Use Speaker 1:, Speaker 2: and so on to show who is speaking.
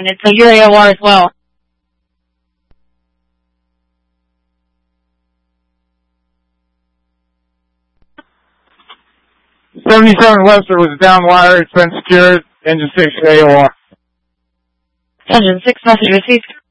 Speaker 1: it's a your AOR as well.
Speaker 2: 77 Webster was down wire. It's been secured. Engine 6 AOR.
Speaker 1: Engine 6, message received.